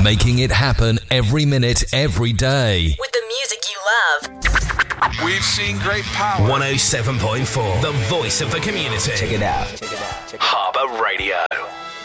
Making it happen every minute, every day. With the music you love. We've seen great power. 107.4, the voice of the community. Check it out. Harbour Radio.